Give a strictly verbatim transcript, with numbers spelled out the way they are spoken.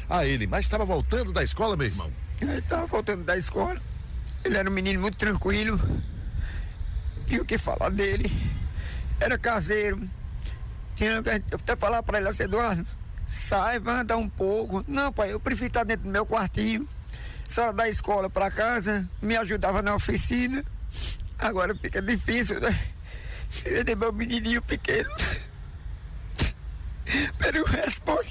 a ele. Mas estava voltando da escola, meu irmão? Ele estava voltando da escola. Ele era um menino muito tranquilo. Tinha o que falar dele. Era caseiro. Tinha que até falar para ele assim: Eduardo, sai, vai andar um pouco. Não, pai, eu prefiro estar dentro do meu quartinho. Só da escola para casa, me ajudava na oficina. Agora fica difícil, né? Ver meu menininho pequeno. Pelo responsável.